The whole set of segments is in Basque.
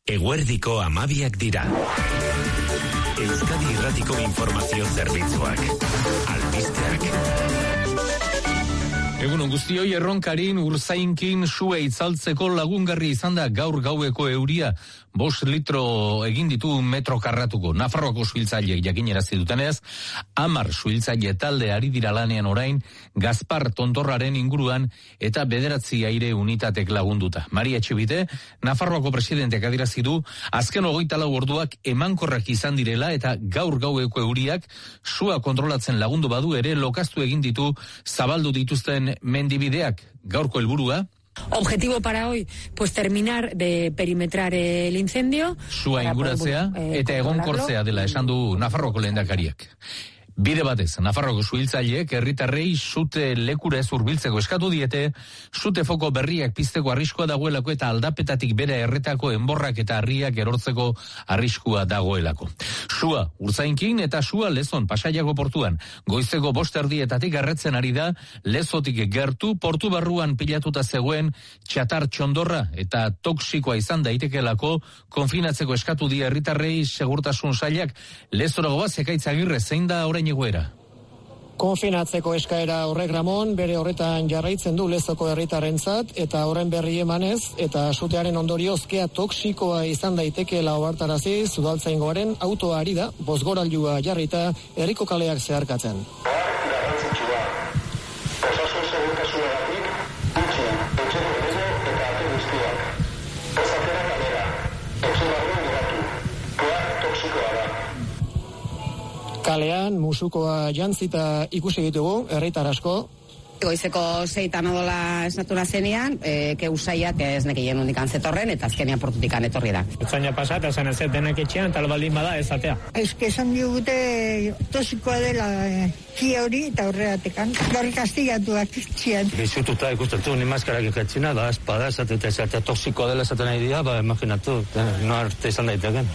Eguerdiko 12 dira. Euskadi Irratiko Informazio Zerbitzuak. Albisteak. Egunon guztioi, erronkarin urzainkin sue itzaltzeko lagungarri izan da gaur gaueko euria. 5 litro egin ditu metro karratuko. Nafarroako suhiltzaileek jakinarazi dutenez, 10 suhiltzaile talde ari dira lanean orain, Gaspar tontorraren inguruan eta 9 aire unitatek lagunduta. Maria Etxebite, Nafarroako presidenteak adierazi du, azken 24 orduak emankorrak izan direla eta gaur gaueko euriak sua kontrolatzen lagundu badu ere lokaztu egin ditu zabaldu dituzten mendibideak. Gaurko helburua objetivo para hoy, pues terminar de perimetrar el incendio. Sua inguratzea eta egonkortzea dela esan du Nafarroako lehendakariak. Bide batez, Nafarroko suhiltzaileek herritarrei sute lekura ez hurbiltzeko eskatu diete, sute foko berriak pizteko arriskua dagoelako eta aldapetatik bere erretako enborrak eta harriak erortzeko arriskua dagoelako. Sua urzainkin eta sua Lezon Pasaiako portuan. Goizeko 5:00 erretzen ari da, Lezotik gertu portu barruan pilatuta zegoen txatar txondorra eta toksikoa izan daitekelako konfinatzeko eskatu die herritarrei segurtasun sailak. Lezorago bat Ekaitz Agirre, zein da orain egoera? Konfinatzeko eskaera horrek, Ramon, bere horretan jarraitzen du Lezoko herritarrentzat eta horren berri emanez eta sutearen ondorioz kea toksikoa izan daitekeela ohartarazi udaltzaingoaren autoa ari da, bozgorailua jarrita herriko kaleak zeharkatzen. Garrantzitsua. Osasun segurtasunagatik gutxi, etxeko gero eta ate guztiak. Ezatera kalera, etxe barruan geratu. Kea toksikoa da. Kalean musukoa jantzita ikusi ditugu herritar asko. Goizeko 6 odola esnatura zenean, ke usaiak ez nekien undikan zetorren eta azkenean portutikan etorri da. Etzaina pasata esan ez denek etxean tal baldin bada ezatea. Esan digute tosikoa dela ki hori eta horreatekan. Gaur kastigatuak etxean. Bizututa ikusten ni maskarak ikatzina da espada esatea toksikoa dela esaten nahi dira, imaginatu, no arte izan daiteken.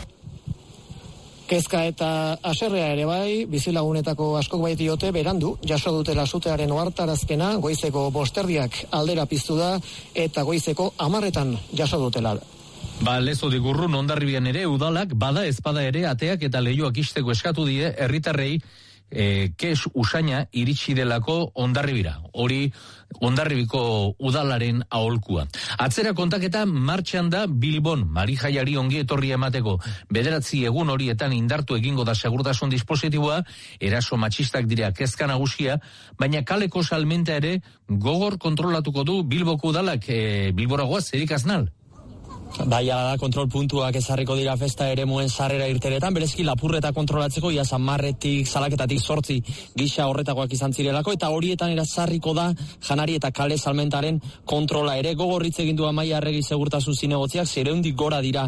Kezka eta haserrea ere bai, bizilagunetako askok baitiote berandu, jaso dutela sutearen ohartarazpena, goizeko 5:00 aldera piztu da, eta goizeko 10:00 jaso dutela. Lezodik urrun Hondarribian ere udalak bada ezpada ere ateak eta leihoak ixteko eskatu die herritarrei kes usaina iritsi delako Hondarribira. Hori Hondarribiko udalaren aholkua. Atzera kontaketa martxan da Bilbon, Marijaiari ongi etorria emateko. 9 egun horietan indartu egingo da segurtasun dispositiboa, eraso matxistak dira kezka nagusia, baina kaleko salmenta ere gogor kontrolatuko du Bilboko udalak. Bilboragoaz, Erik Aznal. Bai, ala da, kontrol puntuak ezarriko dira festa eremuen sarrera irteretan, berezki lapurreta kontrolatzeko, ia Samarretik, Salaketatik 8 gisa horretakoak izan zirelako, eta horietan erazarriko da janari eta kale salmentaren kontrola ere. Gogorritz egin du Amaia Arregi segurtasun zinegotziak, 600 gora dira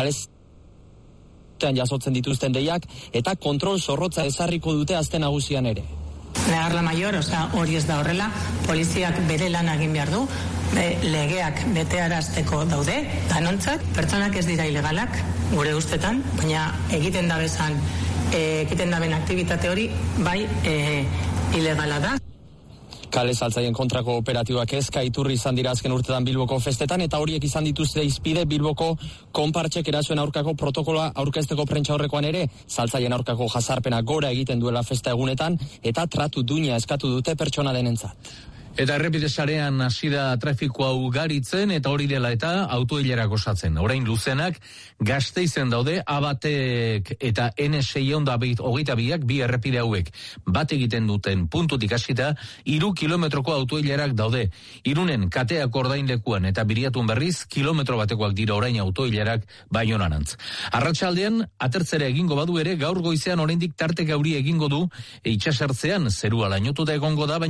kalezean jasotzen dituzten deiak, eta kontrol zorrotza ezarriko dute azte nagusian ere. Negarla Mayor, hori ez da horrela, poliziak bere lan egin behar du, legeak betearazteko daude, danontzat, pertsonak ez dira ilegalak, gure ustetan, baina egiten daben aktivitate hori, bai, ilegala da. Kale saltzaien kontrako operatiboak kezka iturri izan dira azken urtetan Bilboko festetan, eta horiek izan dituzte izpide Bilboko konpartxek erasoen aurkako protokola aurkezteko prentsa horrekoan ere, saltzaien aurkako jazarpena gora egiten duela festa egunetan, eta tratu duina eskatu dute pertsona denentzat. Eta errepide sarean hasi da trafikoa ugaritzen eta hori dela eta autoilerak osatzen. Orain luzenak Gasteizen daude, A1 eta N622ak bi errepide hauek. Bat egiten duten puntutik hasita 3 kilometroko autoilerak daude. Irunen Kateak ordainlekuan eta Biriatun berriz kilometro batekoak dira orain autoilerak Baionarantz. Arratsaldean atertzera egingo badu ere gaur goizean oraindik tarteka euri egingo du itsasertzean zerua lainotuta egongo da, baina